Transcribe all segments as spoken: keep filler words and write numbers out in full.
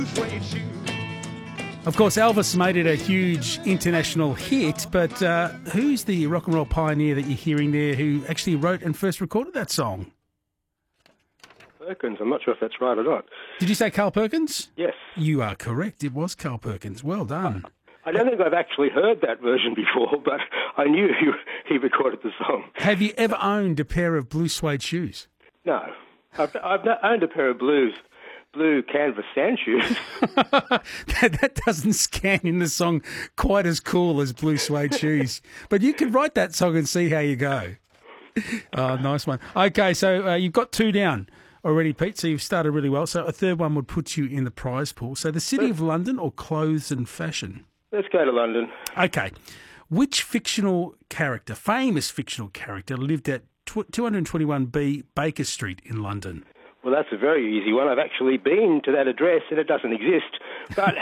Of course, Elvis made it a huge international hit, but uh, who's the rock and roll pioneer that you're hearing there who actually wrote and first recorded that song? Perkins. I'm not sure if that's right or not. Did you say Carl Perkins? Yes. You are correct. It was Carl Perkins. Well done. I don't think I've actually heard that version before, but I knew he, he recorded the song. Have you ever owned a pair of blue suede shoes? No. I've, I've owned a pair of blues. Blue canvas sand shoes. that, that doesn't scan in the song quite as cool as blue suede shoes. But you can write that song and see how you go. Oh, nice one. Okay, so uh, you've got two down already, Pete, so you've started really well. So a third one would put you in the prize pool. So the City of London or clothes and fashion? Let's go to London. Okay. Which fictional character, famous fictional character, lived at two twenty-one B Baker Street in London? Well, that's a very easy one. I've actually been to that address and it doesn't exist. But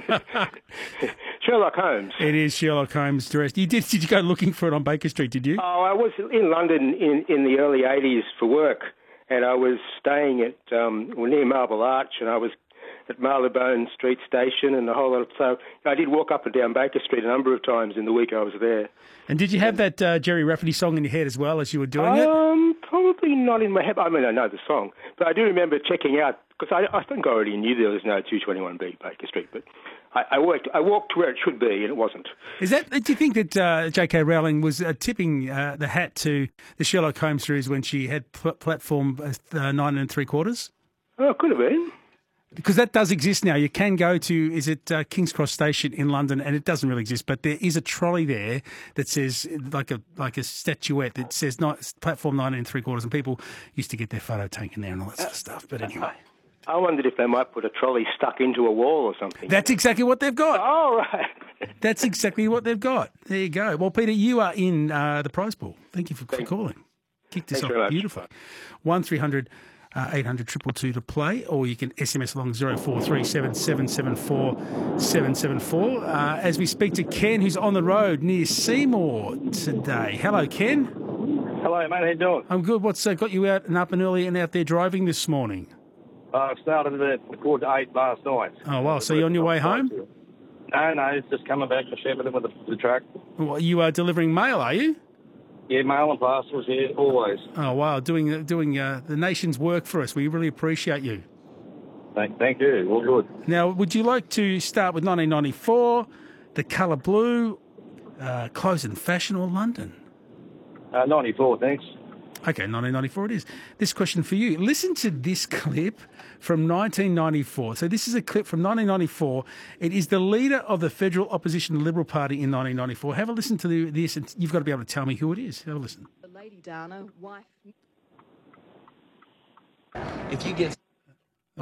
Sherlock Holmes. It is Sherlock Holmes' address. You did, did you go looking for it on Baker Street, did you? Oh, I was in London in, in the early eighties for work, and I was staying at um, well, near Marble Arch, and I was at Marylebone Street Station and a whole lot of... So I did walk up and down Baker Street a number of times in the week I was there. And did you have that uh, Jerry Rafferty song in your head as well as you were doing um, it? Um, probably not in my head. I mean, I know the song, but I do remember checking out, because I, I think I already knew there was no two twenty-one B Baker Street, but I, I, worked, I walked where it should be, and it wasn't. Is that? Do you think that uh, J K Rowling was uh, tipping uh, the hat to the Sherlock Holmes series when she had pl- platform uh, nine and three quarters? Oh, it could have been. Because that does exist now. You can go to, is it uh, King's Cross Station in London, and it doesn't really exist, but there is a trolley there that says, like a like a statuette that says not, platform nine and three quarters, and people used to get their photo taken there and all that sort of stuff. But anyway. I wondered if they might put a trolley stuck into a wall or something. That's exactly what they've got. Oh, right. That's exactly what they've got. There you go. Well, Peter, you are in uh, the prize pool. Thank you for, for calling. Kicked this Thanks off beautifully. one three hundred Uh, eight hundred two two two to play, or you can S M S along zero four three seven seven seven four seven seven four. Uh, as we speak to Ken, who's on the road near Seymour today. Hello, Ken. Hello, mate. How you doing? I'm good. What's uh, got you out and up and early and out there driving this morning? Uh, I started at quarter to eight last night. Oh, wow. So you're on your way home? No, no. It's just coming back to Shepparton with the, the truck. Well, you are delivering mail, are you? Yeah, mail and parcels, yeah, always. Oh, wow. Doing doing uh, the nation's work for us. We really appreciate you. Thank, thank you. All good. Now, would you like to start with nineteen ninety-four, the colour blue, uh, clothes and fashion, or London? Uh, ninety-four, thanks. Okay, nineteen ninety-four it is. This question for you. Listen to this clip from nineteen ninety-four. So this is a clip from nineteen ninety-four. It is the leader of the Federal Opposition Liberal Party in nineteen ninety-four. Have a listen to the, this, and you've got to be able to tell me who it is. Have a listen. Lady Dana, wife. If you get